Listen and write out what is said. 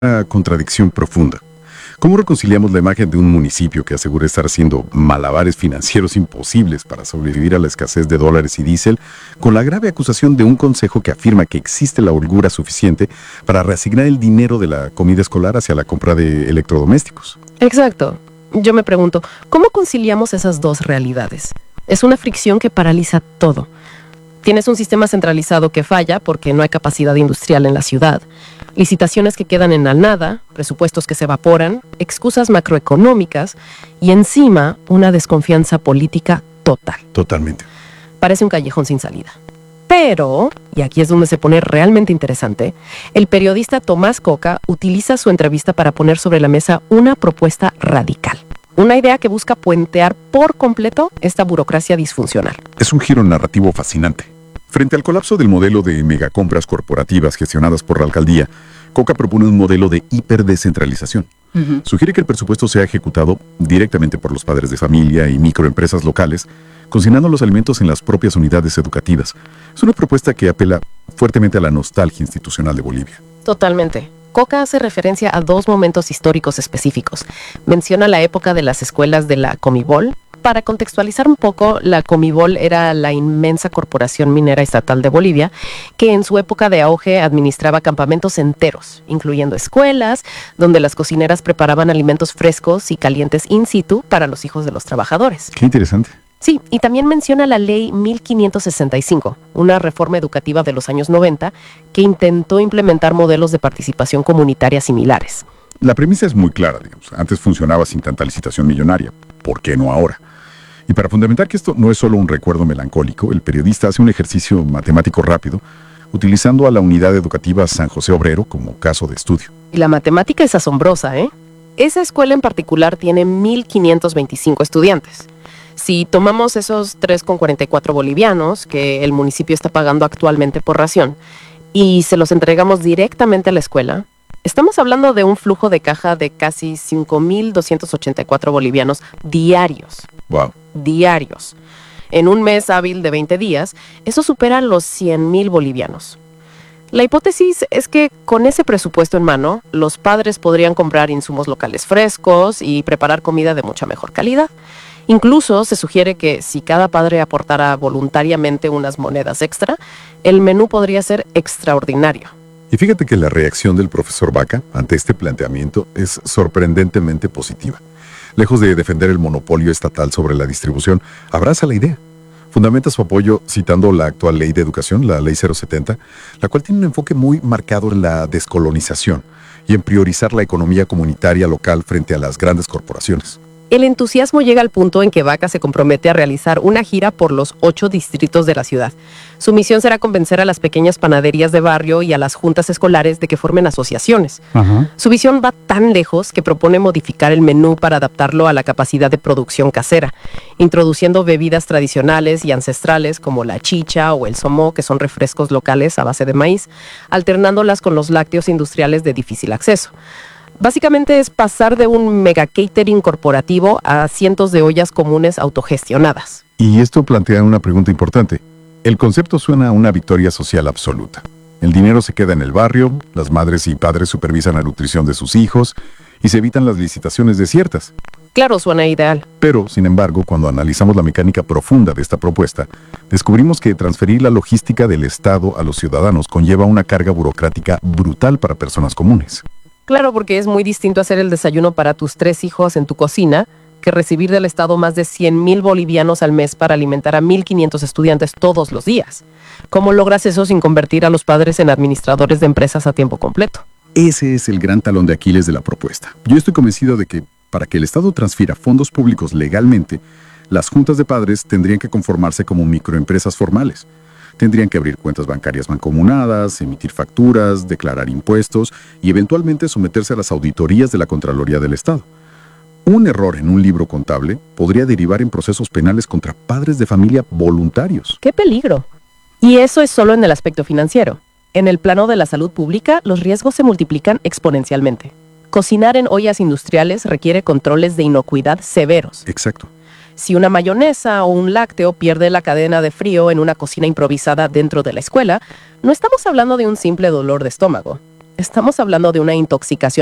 Una contradicción profunda. ¿Cómo reconciliamos la imagen de un municipio que asegura estar haciendo malabares financieros imposibles para sobrevivir a la escasez de dólares y diésel con la grave acusación de un consejo que afirma que existe la holgura suficiente para reasignar el dinero de la comida escolar hacia la compra de electrodomésticos? Exacto. Yo me pregunto, ¿cómo conciliamos esas dos realidades? Es una fricción que paraliza todo. Tienes un sistema centralizado que falla porque no hay capacidad industrial en la ciudad, licitaciones que quedan en la nada, presupuestos que se evaporan, excusas macroeconómicas y encima una desconfianza política total. Totalmente. Parece un callejón sin salida. Pero, y aquí es donde se pone realmente interesante, el periodista Tomás Coca utiliza su entrevista para poner sobre la mesa una propuesta radical. Una idea que busca puentear por completo esta burocracia disfuncional. Es un giro narrativo fascinante. Frente al colapso del modelo de megacompras corporativas gestionadas por la alcaldía, Coca propone un modelo de hiperdescentralización. Sugiere que el presupuesto sea ejecutado directamente por los padres de familia y microempresas locales, cocinando los alimentos en las propias unidades educativas. Es una propuesta que apela fuertemente a la nostalgia institucional de Bolivia. Totalmente. Coca hace referencia a dos momentos históricos específicos. Menciona la época de las escuelas de la Comibol. Para contextualizar un poco, la Comibol era la inmensa corporación minera estatal de Bolivia, que en su época de auge administraba campamentos enteros, incluyendo escuelas, donde las cocineras preparaban alimentos frescos y calientes in situ para los hijos de los trabajadores. Qué interesante. Sí, y también menciona la Ley 1565, una reforma educativa de los años 90 que intentó implementar modelos de participación comunitaria similares. La premisa es muy clara, digamos. Antes funcionaba sin tanta licitación millonaria. ¿Por qué no ahora? Y para fundamentar que esto no es solo un recuerdo melancólico, el periodista hace un ejercicio matemático rápido, utilizando a la unidad educativa San José Obrero como caso de estudio. Y la matemática es asombrosa, ¿eh? Esa escuela en particular tiene 1.525 estudiantes. Si tomamos esos 3,44 bolivianos que el municipio está pagando actualmente por ración y se los entregamos directamente a la escuela, estamos hablando de un flujo de caja de casi 5.284 bolivianos diarios. Wow. Diarios. En un mes hábil de 20 días, eso supera los 100.000 bolivianos. La hipótesis es que con ese presupuesto en mano, los padres podrían comprar insumos locales frescos y preparar comida de mucha mejor calidad. Incluso se sugiere que si cada padre aportara voluntariamente unas monedas extra, el menú podría ser extraordinario. Y fíjate que la reacción del profesor Vaca ante este planteamiento es sorprendentemente positiva. Lejos de defender el monopolio estatal sobre la distribución, abraza la idea. Fundamenta su apoyo citando la actual ley de educación, la Ley 070, la cual tiene un enfoque muy marcado en la descolonización y en priorizar la economía comunitaria local frente a las grandes corporaciones. El entusiasmo llega al punto en que Vaca se compromete a realizar una gira por los 8 distritos de la ciudad. Su misión será convencer a las pequeñas panaderías de barrio y a las juntas escolares de que formen asociaciones. Su visión va tan lejos que propone modificar el menú para adaptarlo a la capacidad de producción casera, introduciendo bebidas tradicionales y ancestrales como la chicha o el somo, que son refrescos locales a base de maíz, alternándolas con los lácteos industriales de difícil acceso. Básicamente es pasar de un mega catering corporativo a cientos de ollas comunes autogestionadas. Y esto plantea una pregunta importante. El concepto suena a una victoria social absoluta. El dinero se queda en el barrio, las madres y padres supervisan la nutrición de sus hijos y se evitan las licitaciones desiertas. Claro, suena ideal. Pero, sin embargo, cuando analizamos la mecánica profunda de esta propuesta, descubrimos que transferir la logística del Estado a los ciudadanos conlleva una carga burocrática brutal para personas comunes. Claro, porque es muy distinto hacer el desayuno para tus 3 hijos en tu cocina que recibir del Estado más de 100.000 bolivianos al mes para alimentar a 1.500 estudiantes todos los días. ¿Cómo logras eso sin convertir a los padres en administradores de empresas a tiempo completo? Ese es el gran talón de Aquiles de la propuesta. Yo estoy convencido de que, para que el Estado transfiera fondos públicos legalmente, las juntas de padres tendrían que conformarse como microempresas formales. Tendrían que abrir cuentas bancarias mancomunadas, emitir facturas, declarar impuestos y eventualmente someterse a las auditorías de la Contraloría del Estado. Un error en un libro contable podría derivar en procesos penales contra padres de familia voluntarios. ¡Qué peligro! Y eso es solo en el aspecto financiero. En el plano de la salud pública, los riesgos se multiplican exponencialmente. Cocinar en ollas industriales requiere controles de inocuidad severos. Exacto. Si una mayonesa o un lácteo pierde la cadena de frío en una cocina improvisada dentro de la escuela, no estamos hablando de un simple dolor de estómago. Estamos hablando de una intoxicación